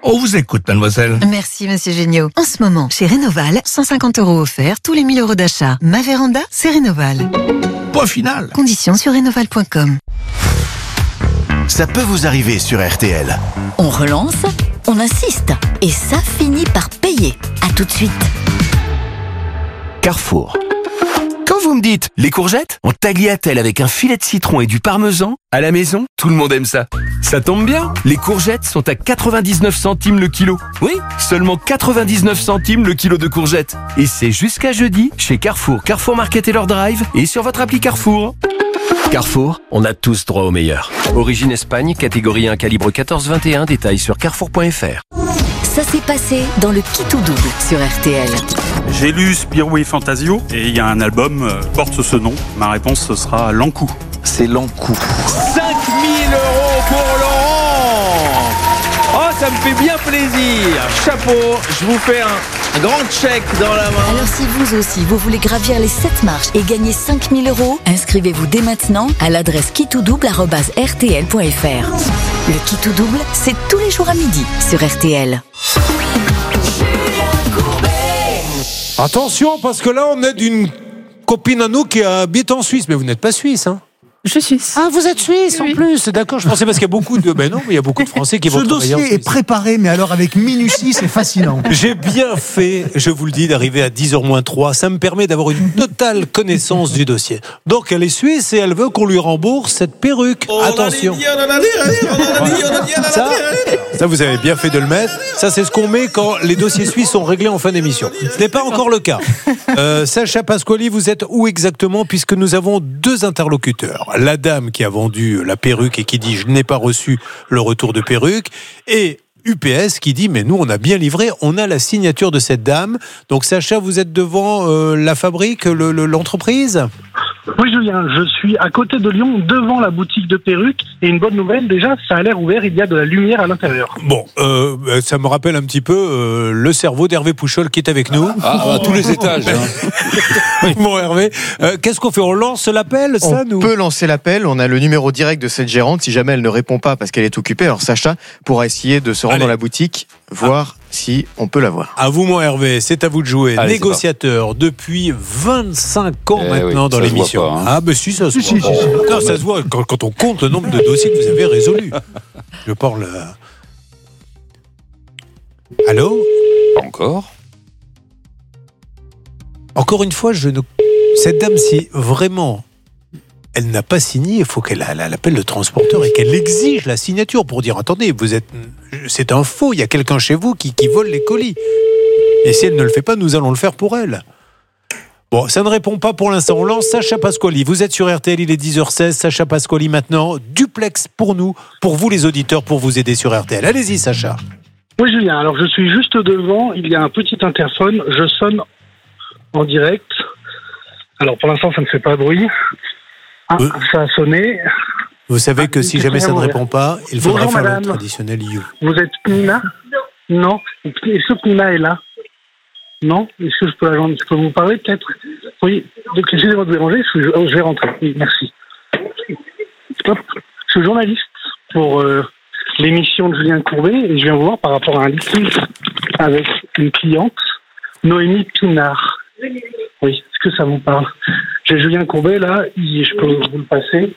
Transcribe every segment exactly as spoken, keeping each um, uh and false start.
On vous écoute, mademoiselle. Merci, monsieur Géniaud. En ce moment, chez Rénoval, cent cinquante euros offerts tous les mille euros d'achat. Ma véranda, c'est Rénoval. Point final. Conditions sur rénoval point com. Ça peut vous arriver sur R T L. On relance, on insiste, et ça finit par payer. À tout de suite. Carrefour. Quand vous me dites les courgettes en tagliatelle avec un filet de citron et du parmesan, à la maison, tout le monde aime ça. Ça tombe bien, les courgettes sont à quatre-vingt-dix-neuf centimes le kilo. Oui, seulement quatre-vingt-dix-neuf centimes le kilo de courgettes. Et c'est jusqu'à jeudi chez Carrefour, Carrefour Market et leur drive et sur votre appli Carrefour. Carrefour, on a tous droit au meilleur. Origine Espagne, catégorie un, calibre quatorze vingt et un, détails sur carrefour point f r. Ça s'est passé dans le Qui tout double sur R T L. J'ai lu Spirou et Fantasio et il y a un album euh, porte ce nom. Ma réponse ce sera L'Ankou. C'est l'Ankou. cinq mille euros pour Laurent. Oh, ça me fait bien plaisir. Chapeau, je vous fais un, un grand chèque dans la main. Alors si vous aussi, vous voulez gravir les sept marches et gagner cinq mille euros, inscrivez-vous dès maintenant à l'adresse qui tout double arobase r t l point f r. Le Qui tout double, c'est tous les jours à midi sur R T L. Attention, parce que là, on est d'une copine à nous qui habite en Suisse. Mais vous n'êtes pas suisse, hein? Je suis suisse. Ah, vous êtes suisse oui. en plus, d'accord. Je pensais parce qu'il y a beaucoup de... Ben non, mais il y a beaucoup de Français qui vont Ce travailler en Suisse. dossier est préparé, mais alors avec minutie, c'est fascinant. J'ai bien fait, je vous le dis, d'arriver à dix heures moins trois. Ça me permet d'avoir une totale connaissance du dossier. Donc, elle est suisse et elle veut qu'on lui rembourse cette perruque. Attention. Ça, ça, vous avez bien fait de le mettre. Ça, c'est ce qu'on met quand les dossiers suisses sont réglés en fin d'émission. Ce n'est pas encore le cas. Euh, Sacha Pasquali, vous êtes où exactement? Puisque nous avons deux interlocuteurs. La dame qui a vendu la perruque et qui dit « je n'ai pas reçu le retour de perruque » et U P S qui dit « mais nous, on a bien livré, on a la signature de cette dame ». Donc Sacha, vous êtes devant euh, la fabrique, le, le, l'entreprise ? Oui, Julien, je suis à côté de Lyon, devant la boutique de perruques. Et une bonne nouvelle, déjà, ça a l'air ouvert, il y a de la lumière à l'intérieur. Bon, euh, ça me rappelle un petit peu euh, le cerveau d'Hervé Pouchol qui est avec nous. Ah, à tous les étages. Hein. Bon, Hervé, euh, qu'est-ce qu'on fait? On lance l'appel, ça, On nous peut lancer l'appel, on a le numéro direct de cette gérante. Si jamais elle ne répond pas parce qu'elle est occupée, alors Sacha pourra essayer de se rendre Allez. dans la boutique, voir ah. si on peut la voir. À vous, mon Hervé, c'est à vous de jouer. Allez, négociateur depuis vingt-cinq ans eh maintenant oui, dans l'émission. Pas, hein. Ah, ben si, ça se si, voit. si, si, si. Non, ça se voit quand, quand on compte le nombre de dossiers que vous avez résolus. Je parle. Allô? Pas encore. Encore une fois, je ne. Cette dame, si vraiment elle n'a pas signé, il faut qu'elle, elle appelle le transporteur et qu'elle exige la signature pour dire attendez, vous êtes, c'est un faux, il y a quelqu'un chez vous qui, qui vole les colis. Et si elle ne le fait pas, nous allons le faire pour elle. Bon, ça ne répond pas pour l'instant. On lance Sacha Pasquali. Vous êtes sur R T L, il est dix heures seize. Sacha Pasquali maintenant, duplex pour nous, pour vous les auditeurs, pour vous aider sur R T L. Allez-y, Sacha. Oui, Julien, alors je suis juste devant, il y a un petit interphone, je sonne en direct. Alors pour l'instant, ça ne fait pas de bruit. Ah, euh, ça a sonné. Vous savez que ah, si jamais ça ne répond pas, il faudra Bonjour, faire madame. le traditionnel You. Vous êtes Nina? Non. Est-ce que Nina est là? Non. Est-ce que je peux la joindre? Je peux vous parler peut-être? Oui. Donc, excusez-moi de vous déranger, je vais rentrer. Oui, merci. Hop. Je suis journaliste pour euh, l'émission de Julien Courbet et je viens vous voir par rapport à un litige avec une cliente, Noémie Pinard. Oui, est-ce que ça vous parle? J'ai Julien Courbet là, je peux vous le passer.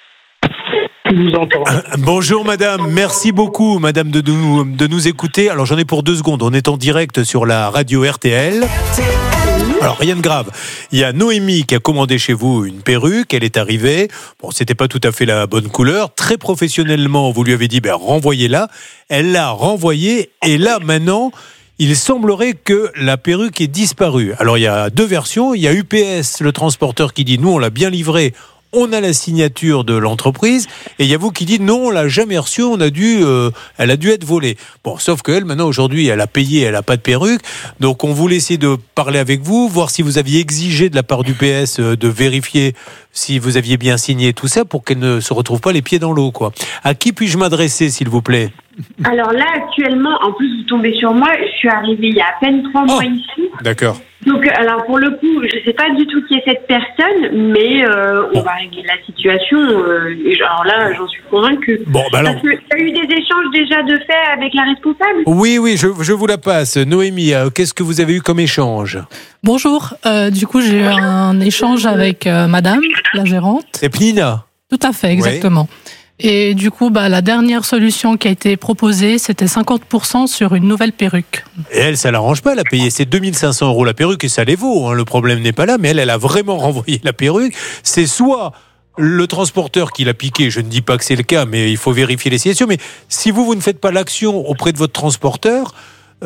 Il nous entend. Euh, bonjour madame, merci beaucoup madame de nous, de nous écouter. Alors j'en ai pour deux secondes, on est en direct sur la radio R T L. Alors rien de grave, il y a Noémie qui a commandé chez vous une perruque, elle est arrivée, bon c'était pas tout à fait la bonne couleur, très professionnellement vous lui avez dit ben renvoyez-la, elle l'a renvoyée et là maintenant il semblerait que la perruque ait disparu. Alors il y a deux versions, il y a U P S, le transporteur qui dit nous on l'a bien livré, on a la signature de l'entreprise, et il y a vous qui dites non, on l'a jamais reçue, on a dû, euh, elle a dû être volée. Bon, sauf qu'elle, maintenant, aujourd'hui, elle a payé, elle n'a pas de perruque, donc on voulait essayer de parler avec vous, voir si vous aviez exigé de la part du P S euh, de vérifier si vous aviez bien signé tout ça pour qu'elle ne se retrouve pas les pieds dans l'eau, quoi. À qui puis-je m'adresser, s'il vous plaît? Alors là, actuellement, en plus, vous tombez sur moi, je suis arrivée il y a à peine trois mois oh, ici. D'accord. Donc, alors pour le coup, je ne sais pas du tout qui est cette personne, mais euh, on va régler la situation. Euh, et alors là, j'en suis convaincue. Bon, bah alors. Parce qu'il y a eu des échanges déjà de fait avec la responsable. Oui, oui, je, je vous la passe. Noémie, euh, qu'est-ce que vous avez eu comme échange? Bonjour, euh, du coup j'ai eu un échange avec euh, madame, la gérante. C'est Pnina? Tout à fait, exactement. Oui. Et du coup, bah, la dernière solution qui a été proposée, c'était cinquante pour cent sur une nouvelle perruque. Et elle, ça l'arrange pas, elle a payé ses deux mille cinq cents euros la perruque et ça les vaut, hein, le problème n'est pas là, mais elle, elle a vraiment renvoyé la perruque. C'est soit le transporteur qui l'a piqué, je ne dis pas que c'est le cas, mais il faut vérifier les situations, mais si vous, vous ne faites pas l'action auprès de votre transporteur,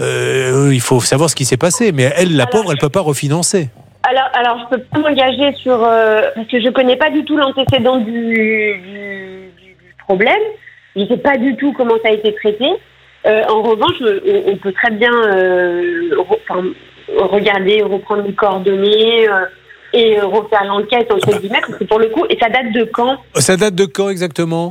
euh, il faut savoir ce qui s'est passé, mais elle, la pauvre, elle ne peut pas refinancer. Alors, alors je peux pas m'engager sur... Euh, parce que je connais pas du tout l'antécédent du... du... problème. Je ne sais pas du tout comment ça a été traité. Euh, en revanche, on, on peut très bien euh, re, enfin, regarder, reprendre les coordonnées euh, et refaire l'enquête, entre ah bah. guillemets, parce que pour le coup, et ça date de quand? Ça date de quand exactement?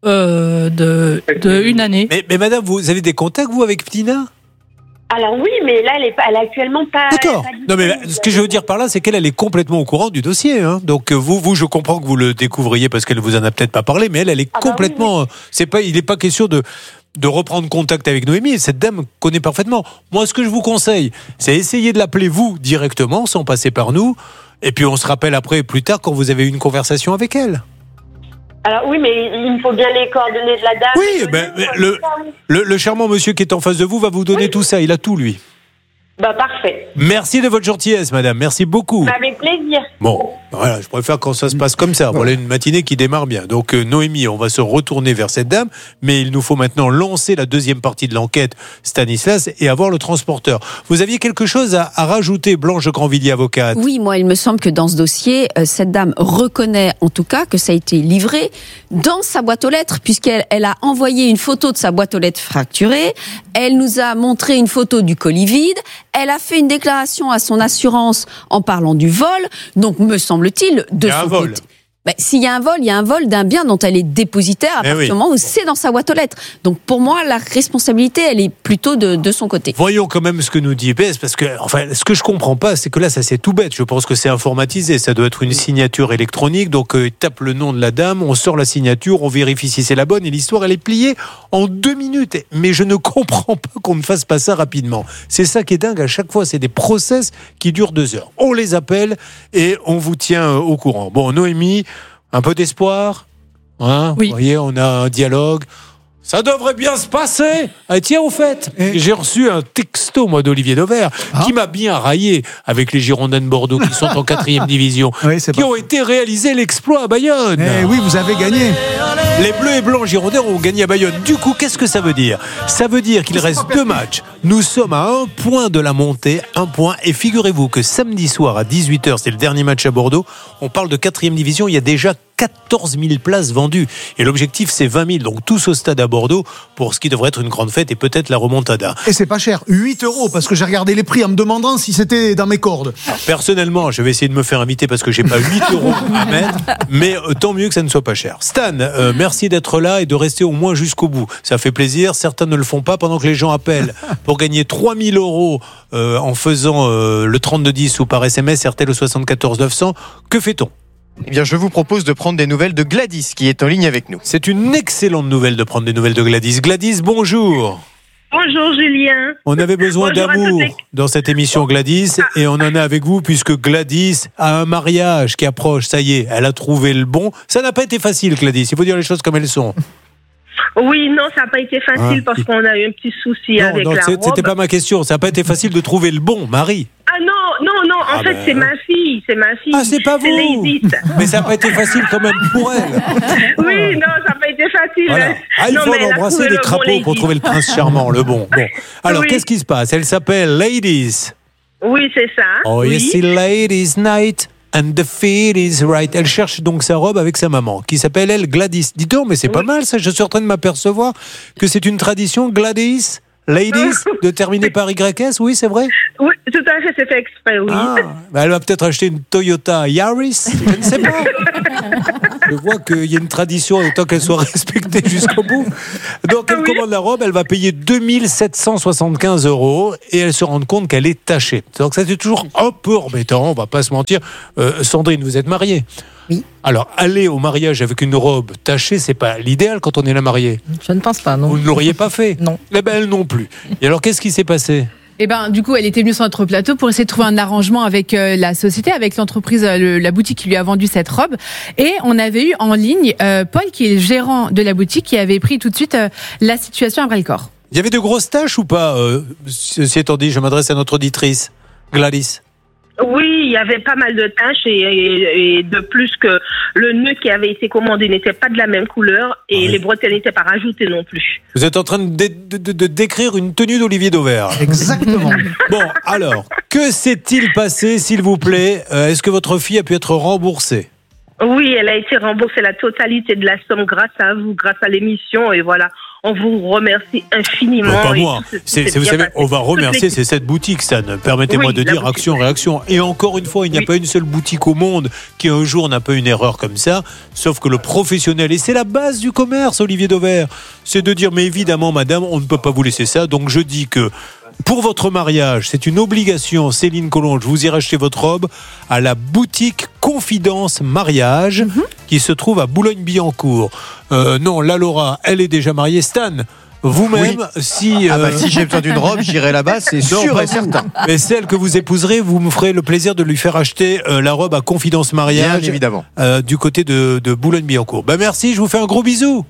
euh, de, de une année. Mais, mais madame, vous avez des contacts, vous, avec Pnina? Alors oui, mais là, elle est, pas, elle est actuellement pas... D'accord. Pas non, mais ce que je veux dire par là, c'est qu'elle elle est complètement au courant du dossier. Hein. Donc vous, vous, je comprends que vous le découvriez parce qu'elle vous en a peut-être pas parlé, mais elle, elle est ah complètement... Bah oui, oui. C'est pas, il n'est pas question de, de reprendre contact avec Noémie. Cette dame connaît parfaitement. Moi, ce que je vous conseille, c'est essayer de l'appeler vous directement, sans passer par nous. Et puis on se rappelle après, plus tard, quand vous avez eu une conversation avec elle. Alors oui, mais il me faut bien les coordonnées de la dame. Oui, ben, le, le, le charmant monsieur qui est en face de vous va vous donner oui. tout ça. Il a tout, lui. Bah parfait. Merci de votre gentillesse, madame. Merci beaucoup. Bah, avec plaisir. Bon, voilà, je préfère quand ça se passe comme ça. Voilà une matinée qui démarre bien. Donc euh, Noémie, on va se retourner vers cette dame, mais il nous faut maintenant lancer la deuxième partie de l'enquête, Stanislas, et avoir le transporteur. Vous aviez quelque chose à, à rajouter, Blanche de Grandvilliers, avocate? Oui, moi, il me semble que dans ce dossier, euh, cette dame reconnaît en tout cas que ça a été livré dans sa boîte aux lettres, puisqu'elle elle a envoyé une photo de sa boîte aux lettres fracturée. Elle nous a montré une photo du colis vide. Elle a fait une déclaration à son assurance en parlant du vol. Donc, me semble-t-il, de son côté... Ben, s'il y a un vol, il y a un vol d'un bien dont elle est dépositaire à partir oui. du moment où c'est dans sa boîte aux lettres. Donc pour moi, la responsabilité, elle est plutôt de, de son côté. Voyons quand même ce que nous dit E P S, parce que enfin, ce que je comprends pas, c'est que là, ça c'est tout bête. Je pense que c'est informatisé. Ça doit être une signature électronique. Donc euh, il tape le nom de la dame, on sort la signature, on vérifie si c'est la bonne et l'histoire, elle est pliée en deux minutes. Mais je ne comprends pas qu'on ne fasse pas ça rapidement. C'est ça qui est dingue à chaque fois. C'est des process qui durent deux heures. On les appelle et on vous tient au courant. Bon, Noémie, un peu d'espoir, hein? Oui. Vous voyez, on a un dialogue. Ça devrait bien se passer. Ah, tiens, au fait, et... j'ai reçu un texto, moi, d'Olivier Dauvert, ah. qui m'a bien raillé avec les Girondins de Bordeaux qui sont en quatrième division, oui, qui ont été réalisés l'exploit à Bayonne. Eh oui, vous avez gagné. Les Bleus et Blancs Girondins ont gagné à Bayonne. Du coup, qu'est-ce que ça veut dire? Ça veut dire qu'il reste deux matchs. Nous sommes à un point de la montée, un point. Et figurez-vous que samedi soir à dix-huit heures, c'est le dernier match à Bordeaux. On parle de quatrième division. Il y a déjà quatorze mille places vendues. Et l'objectif, c'est vingt mille. Donc tous au stade à Bordeaux pour ce qui devrait être une grande fête et peut-être la remontada. Et c'est pas cher. huit euros, parce que j'ai regardé les prix en me demandant si c'était dans mes cordes. Personnellement, je vais essayer de me faire inviter parce que j'ai pas huit euros à mettre. Mais euh, tant mieux que ça ne soit pas cher. Stan, euh, merci d'être là et de rester au moins jusqu'au bout. Ça fait plaisir. Certains ne le font pas pendant que les gens appellent pour gagner trois mille euros euh, en faisant euh, le trente-deux dix ou par S M S R T L au soixante-quatorze neuf cents. Que fait-on? Eh bien, je vous propose de prendre des nouvelles de Gladys, qui est en ligne avec nous. C'est une excellente nouvelle de prendre des nouvelles de Gladys. Gladys, bonjour. Bonjour Julien. On avait besoin bonjour d'amour dans cette émission Gladys, et on en a avec vous puisque Gladys a un mariage qui approche. Ça y est, elle a trouvé le bon. Ça n'a pas été facile, Gladys. Il faut dire les choses comme elles sont. Oui, non, ça n'a pas été facile hein, parce qu'on a eu un petit souci non, avec non, la robe. C'était pas ma question. Ça n'a pas été facile de trouver le bon mari. Ah non, non, non, en ah fait, ben... c'est ma fille, c'est ma fille. Ah, c'est pas vous. Mais ça n'a pas été facile quand même pour elle. Oui, non, ça n'a pas été facile. Voilà. Ah, il non, faut embrasser des crapauds bon pour trouver le prince charmant, le bon. Bon. Alors, oui. Qu'est-ce qui se passe? Elle s'appelle Ladies. Oui, c'est ça. Oh, oui. yes, c'est Ladies Night. And the feet is right. Elle cherche donc sa robe avec sa maman, qui s'appelle, elle, Gladys. Dis donc, mais c'est oui. pas mal ça, je suis en train de m'apercevoir que c'est une tradition, Gladys, Ladies, de terminer par Y S, oui, c'est vrai? Oui, Tout à fait, c'est fait exprès, oui. Ah, bah elle va peut-être acheter une Toyota Yaris, je ne sais pas. Je vois qu'il y a une tradition, autant qu'elle soit respectée jusqu'au bout. Donc elle oui. commande la robe, elle va payer deux mille sept cent soixante-quinze euros et elle se rend compte qu'elle est tachée. Donc ça c'est toujours un peu embêtant, on va pas se mentir. Euh, Sandrine, vous êtes mariée ? Oui. Alors, aller au mariage avec une robe tachée, c'est pas l'idéal quand on est la mariée. Je ne pense pas, non. Vous ne l'auriez pas fait ? Non. Eh ben, elle non plus. Et alors, qu'est-ce qui s'est passé ? Eh ben, du coup, elle était venue sur notre plateau pour essayer de trouver un arrangement avec euh, la société, avec l'entreprise, euh, le, la boutique qui lui a vendu cette robe. Et on avait eu en ligne euh, Paul, qui est le gérant de la boutique, qui avait pris tout de suite euh, la situation à bras-le-corps. Il y avait de grosses taches ou pas ? euh, Ceci étant dit, je m'adresse à notre auditrice, Gladys. Oui, il y avait pas mal de taches et, et, et de plus que le nœud qui avait été commandé n'était pas de la même couleur et oui. les bretelles n'étaient pas rajoutées non plus. Vous êtes en train de, de, de, de décrire une tenue d'Olivier Dauvert. Exactement. Bon, alors, que s'est-il passé, s'il vous plaît ? euh, Est-ce que votre fille a pu être remboursée ? Oui, elle a été remboursée la totalité de la somme grâce à vous, grâce à l'émission et voilà. On vous remercie infiniment. Non, pas moi. Tout, c'est, c'est, vous savez, on va remercier, c'est cette boutique, ça. Permettez-moi oui, de dire boutique. Action, réaction. Et encore une fois, il n'y a oui. pas une seule boutique au monde qui un jour n'a pas une erreur comme ça. Sauf que le professionnel, et c'est la base du commerce, Olivier Dauvert, c'est de dire, mais évidemment, madame, on ne peut pas vous laisser ça. Donc je dis que pour votre mariage, c'est une obligation, Céline Collonges, vous irez acheter votre robe à la boutique Confidence Mariage, mm-hmm. qui se trouve à Boulogne-Billancourt. Euh, non, la Laura, elle est déjà mariée. Stan, vous-même, oui. si... Euh... Ah bah, si j'ai besoin d'une robe, j'irai là-bas, c'est non, sûr et certain. Mais celle que vous épouserez, vous me ferez le plaisir de lui faire acheter euh, la robe à Confidence Mariage. Bien évidemment. Euh, du côté de, de Boulogne-Billancourt. Bah, merci, je vous fais un gros bisou.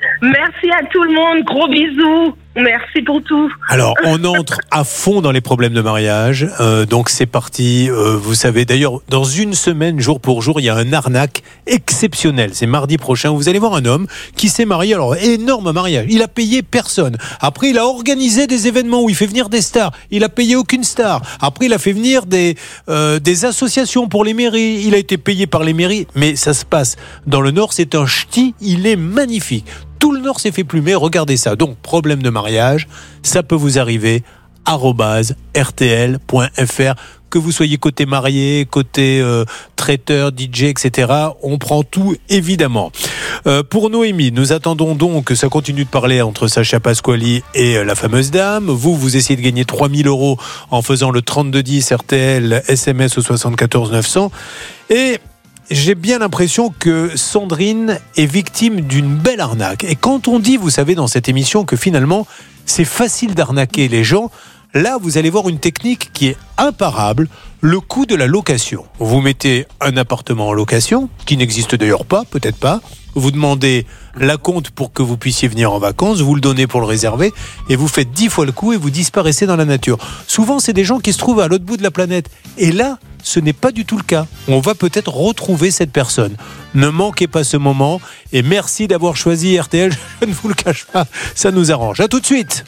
Merci à tout le monde, gros bisous. Merci pour tout. Alors, on entre à fond dans les problèmes de mariage. Euh, donc, c'est parti. Euh, vous savez, d'ailleurs, dans une semaine, jour pour jour, il y a un arnaque exceptionnel. C'est mardi prochain. Vous allez voir un homme qui s'est marié. Alors, énorme mariage. Il a payé personne. Après, il a organisé des événements où il fait venir des stars. Il a payé aucune star. Après, il a fait venir des, euh, des associations pour les mairies. Il a été payé par les mairies. Mais ça se passe dans le Nord. C'est un ch'ti. Il est magnifique. Tout le Nord s'est fait plumer, regardez ça. Donc, problème de mariage, ça peut vous arriver, arobase r t l point f r. Que vous soyez côté marié, côté euh, traiteur, D J, et cetera. On prend tout, évidemment. Euh, pour Noémie, nous attendons donc que ça continue de parler entre Sacha Pasquali et euh, la fameuse dame. Vous, vous essayez de gagner trois mille euros en faisant le trente-deux dix R T L S M S au soixante-quatorze neuf cents. Et... j'ai bien l'impression que Sandrine est victime d'une belle arnaque. Et quand on dit, vous savez, dans cette émission, que finalement, c'est facile d'arnaquer les gens, là, vous allez voir une technique qui est imparable, le coût de la location. Vous mettez un appartement en location, qui n'existe d'ailleurs pas, peut-être pas. Vous demandez la compte pour que vous puissiez venir en vacances, vous le donnez pour le réserver, et vous faites dix fois le coût et vous disparaissez dans la nature. Souvent, c'est des gens qui se trouvent à l'autre bout de la planète. Et là, ce n'est pas du tout le cas. On va peut-être retrouver cette personne. Ne manquez pas ce moment, et merci d'avoir choisi R T L, je ne vous le cache pas, ça nous arrange. À tout de suite.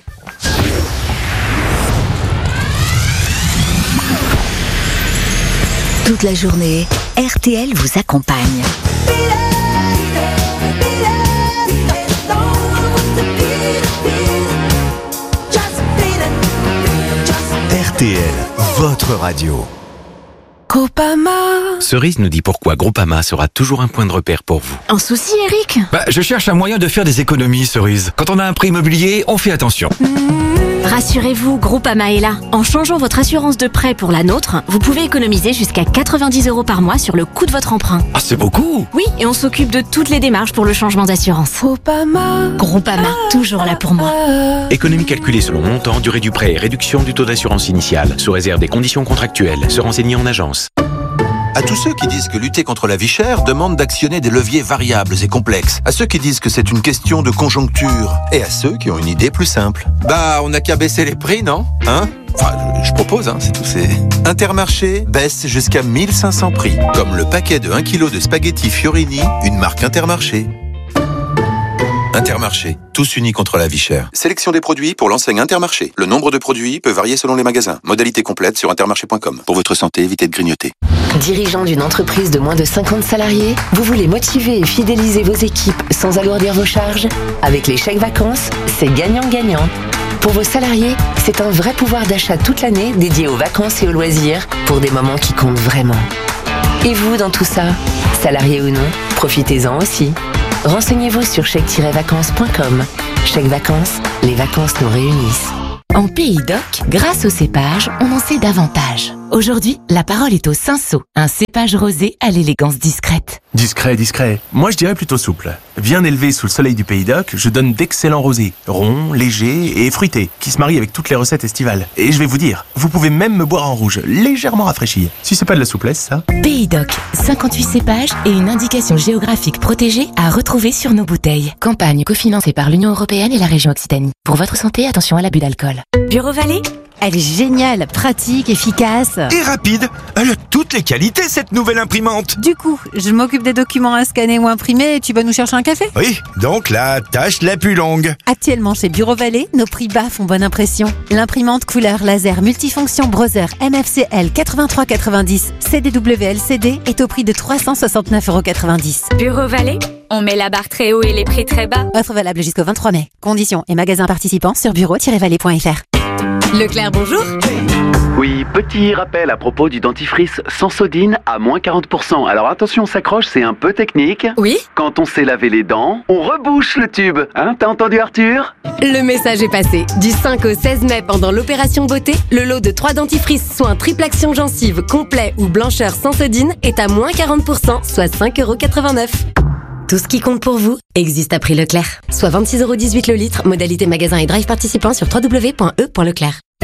Toute la journée, R T L vous accompagne. R T L, votre radio. Groupama. Cerise nous dit pourquoi Groupama sera toujours un point de repère pour vous. Un souci, Eric ? Bah, je cherche un moyen de faire des économies, Cerise. Quand on a un prêt immobilier, on fait attention. Mmh. Rassurez-vous, Groupama est là. En changeant votre assurance de prêt pour la nôtre, vous pouvez économiser jusqu'à quatre-vingt-dix euros par mois sur le coût de votre emprunt. Ah, c'est beaucoup ! Oui, et on s'occupe de toutes les démarches pour le changement d'assurance. Groupama. Groupama, toujours là pour moi. Économie calculée selon montant, durée du prêt et réduction du taux d'assurance initiale, sous réserve des conditions contractuelles. Se renseigner en agence. À tous ceux qui disent que lutter contre la vie chère demande d'actionner des leviers variables et complexes. À ceux qui disent que c'est une question de conjoncture. Et à ceux qui ont une idée plus simple. Bah, on n'a qu'à baisser les prix, non ? Hein ? Enfin, je, je propose, hein, c'est tout. C'est... Intermarché baisse jusqu'à mille cinq cents prix. Comme le paquet de un kilo de spaghettis Fiorini, une marque Intermarché. Intermarché, tous unis contre la vie chère. Sélection des produits pour l'enseigne Intermarché. Le nombre de produits peut varier selon les magasins. Modalité complète sur intermarché point com. Pour votre santé, évitez de grignoter. Dirigeant d'une entreprise de moins de cinquante salariés, vous voulez motiver et fidéliser vos équipes sans alourdir vos charges ? Avec les chèques vacances, c'est gagnant-gagnant. Pour vos salariés, c'est un vrai pouvoir d'achat toute l'année dédié aux vacances et aux loisirs pour des moments qui comptent vraiment. Et vous, dans tout ça, salariés ou non, profitez-en aussi. Renseignez-vous sur chèque tiret vacances point com. Chèque Vacances, les vacances nous réunissent. En Pays Doc, grâce au cépage, on en sait davantage. Aujourd'hui, la parole est au Cinsault, un cépage rosé à l'élégance discrète. Discret, discret. Moi, je dirais plutôt souple. Bien élevé sous le soleil du Pays Doc, je donne d'excellents rosés, ronds, légers et fruités, qui se marient avec toutes les recettes estivales. Et je vais vous dire, vous pouvez même me boire en rouge, légèrement rafraîchi. Si c'est pas de la souplesse, ça. Pays Doc, cinquante-huit cépages et une indication géographique protégée à retrouver sur nos bouteilles. Campagne cofinancée par l'Union Européenne et la région Occitanie. Pour votre santé, attention à l'abus d'alcool. Bureau Vallée, elle est géniale, pratique, efficace. Et rapide. Elle a toutes les qualités, cette nouvelle imprimante. Du coup, je m'occupe des documents à scanner ou imprimer et tu vas nous chercher un café? Oui, donc la tâche la plus longue. Actuellement chez Bureau Vallée, nos prix bas font bonne impression. L'imprimante couleur laser multifonction Brother M F C L quatre-vingt-trois quatre-vingt-dix C D W L C D est au prix de trois cent soixante-neuf euros quatre-vingt-dix. Bureau Vallée, on met la barre très haut et les prix très bas. Offre valable jusqu'au vingt-trois mai. Conditions et magasins participants sur bureau tiret vallée point f r. Leclerc, bonjour. Oui, petit rappel à propos du dentifrice Sensodine à moins quarante pour cent. Alors attention, on s'accroche, c'est un peu technique. Oui. Quand on s'est lavé les dents, on rebouche le tube. Hein, t'as entendu Arthur? Le message est passé. Du cinq au seize mai, pendant l'opération beauté, le lot de trois dentifrices soins triple action gencive complet ou blancheur Sensodine est à moins quarante pour cent, soit cinq euros quatre-vingt-neuf. Tout ce qui compte pour vous existe à prix Leclerc. Soit vingt-six euros dix-huit le litre, modalité magasin et drive participant sur w w w point e point leclerc.